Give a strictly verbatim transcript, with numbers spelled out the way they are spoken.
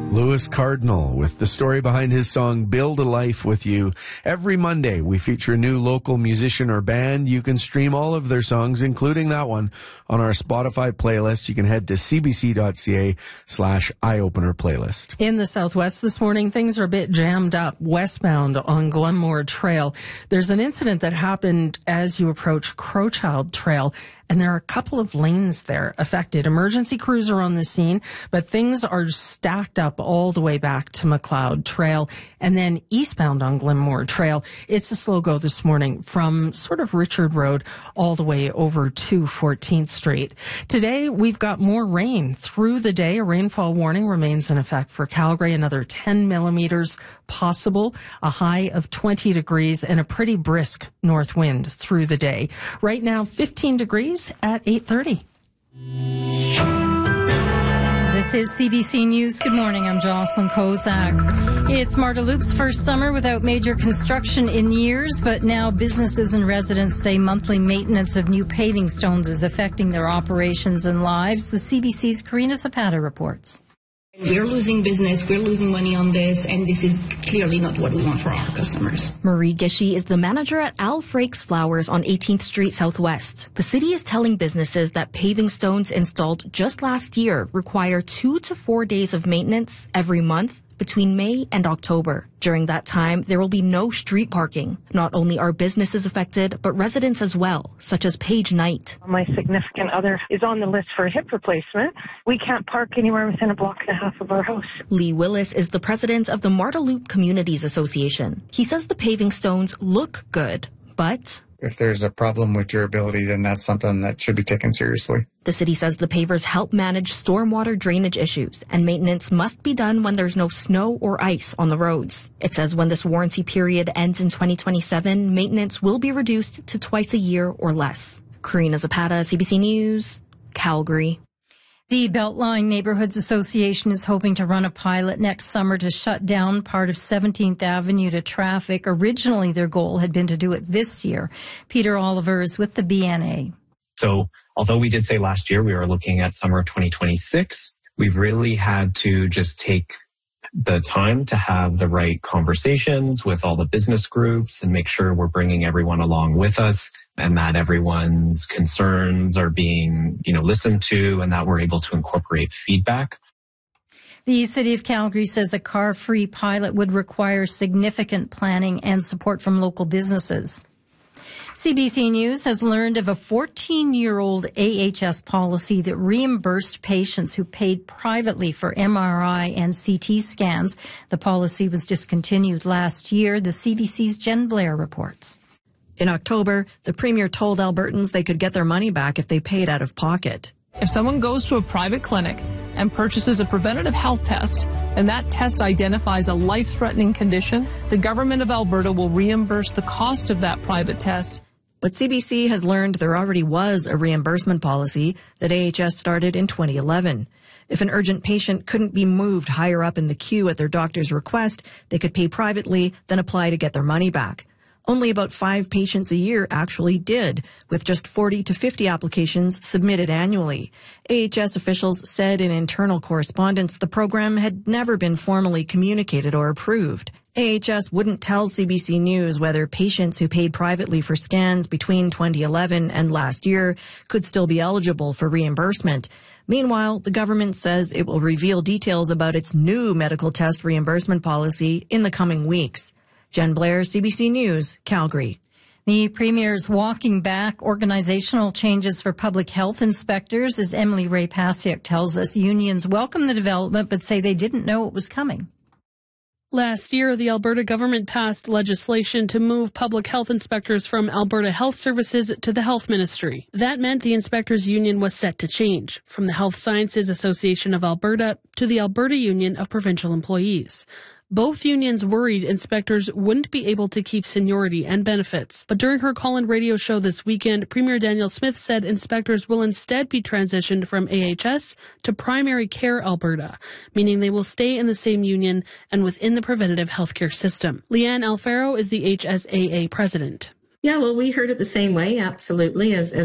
Louis Cardinal with the story behind his song Build a Life With You. Every Monday, we feature a new local musician or band. You can stream all of their songs, including that one, on our Spotify playlist. You can head to cbc.ca slash eyeopener playlist. In the Southwest this morning, things are a bit jammed up westbound on Glenmore Trail. There's an incident that happened as you approach Crowchild Trail, and there are a couple of lanes there affected. Emergency crews are on the scene, but things are stacked up all the way back to McLeod Trail. And then eastbound on Glenmore Trail, it's a slow go this morning from sort of Richard Road all the way over to fourteenth Street. Today, we've got more rain through the day. A rainfall warning remains in effect for Calgary. Another ten millimeters possible, a high of twenty degrees, and a pretty brisk north wind through the day. Right now, fifteen degrees at eight thirty. This is C B C News. Good morning. I'm Jocelyn Kozak. It's Marda Loop's first summer without major construction in years, but now businesses and residents say monthly maintenance of new paving stones is affecting their operations and lives. The C B C's Karina Zapata reports. We're losing business, we're losing money on this, and this is clearly not what we want for our customers. Marie Gishy is the manager at Al Frakes Flowers on eighteenth Street Southwest. The city is telling businesses that paving stones installed just last year require two to four days of maintenance every month between May and October. During that time, there will be no street parking. Not only are businesses affected, but residents as well, such as Paige Knight. My significant other is on the list for a hip replacement. We can't park anywhere within a block and a half of our house. Lee Willis is the president of the Marda Loop Communities Association. He says the paving stones look good, but if there's a problem with durability, then that's something that should be taken seriously. The city says the pavers help manage stormwater drainage issues, and maintenance must be done when there's no snow or ice on the roads. It says when this warranty period ends in twenty twenty-seven, maintenance will be reduced to twice a year or less. Karina Zapata, C B C News, Calgary. The Beltline Neighborhoods Association is hoping to run a pilot next summer to shut down part of seventeenth Avenue to traffic. Originally, their goal had been to do it this year. Peter Oliver is with the B N A. So although we did say last year we were looking at summer twenty twenty-six, we've really had to just take the time to have the right conversations with all the business groups and make sure we're bringing everyone along with us and that everyone's concerns are being, you know, listened to and that we're able to incorporate feedback. The City of Calgary says a car-free pilot would require significant planning and support from local businesses. C B C News has learned of a fourteen-year-old A H S policy that reimbursed patients who paid privately for M R I and C T scans. The policy was discontinued last year. The C B C's Jen Blair reports. In October, the Premier told Albertans they could get their money back if they paid out of pocket. If someone goes to a private clinic and purchases a preventative health test, and that test identifies a life-threatening condition, the government of Alberta will reimburse the cost of that private test. But C B C has learned there already was a reimbursement policy that A H S started in twenty eleven. If an urgent patient couldn't be moved higher up in the queue at their doctor's request, they could pay privately, then apply to get their money back. Only about five patients a year actually did, with just forty to fifty applications submitted annually. A H S officials said in internal correspondence the program had never been formally communicated or approved. A H S wouldn't tell C B C News whether patients who paid privately for scans between twenty eleven and last year could still be eligible for reimbursement. Meanwhile, the government says it will reveal details about its new medical test reimbursement policy in the coming weeks. Jen Blair, C B C News, Calgary. The Premier's walking back organizational changes for public health inspectors, as Emily Ray Pasiuk tells us. Unions welcome the development but say they didn't know it was coming. Last year, the Alberta government passed legislation to move public health inspectors from Alberta Health Services to the Health Ministry. That meant the inspectors' union was set to change, from the Health Sciences Association of Alberta to the Alberta Union of Provincial Employees. Both unions worried inspectors wouldn't be able to keep seniority and benefits. But during her call-in radio show this weekend, Premier Danielle Smith said inspectors will instead be transitioned from A H S to Primary Care Alberta, meaning they will stay in the same union and within the preventative healthcare system. Leanne Alfaro is the H S A A president. Yeah, well, we heard it the same way, absolutely, as, as